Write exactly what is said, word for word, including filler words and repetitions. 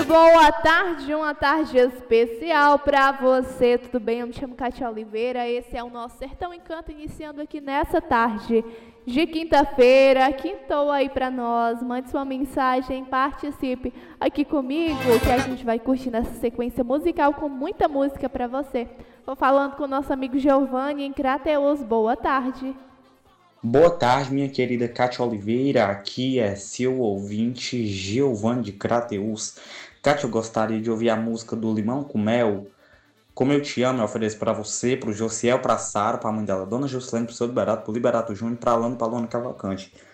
boa tarde, uma tarde especial para você, tudo bem? Eu me chamo Cátia Oliveira, esse é o nosso Sertão Encanto, iniciando aqui nessa tarde de quinta-feira. Quintou aí para nós, mande sua mensagem, participe aqui comigo, que a gente vai curtir nessa sequência musical com muita música para você. Vou falando com o nosso amigo Giovanni em Crateús, boa tarde. Boa tarde, minha querida Cátia Oliveira, aqui é seu ouvinte Giovanni de Crateús. Cátia, eu gostaria de ouvir a música do Limão com Mel. Como eu te amo, eu ofereço para você, para o Josiel, para a Sara, para a mãe dela, Dona Juscelene, para o seu Liberato, para o Liberato Júnior, para a Alana e para a Luana Cavalcante.